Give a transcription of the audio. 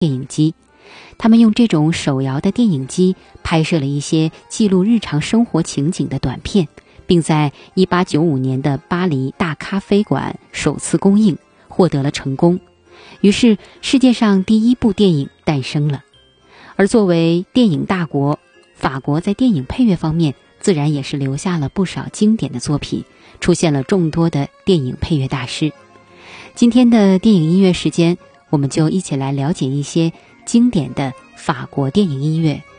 电影机。他们用这种手摇的电影机拍摄了一些记录日常生活情景的短片，并在1895年的巴黎大咖啡馆首次公映，获得了成功。于是世界上第一部电影诞生了。而作为电影大国，法国在电影配乐方面自然也是留下了不少经典的作品，出现了众多的电影配乐大师。今天的电影音乐时间，我们就一起来了解一些经典的法国电影音乐，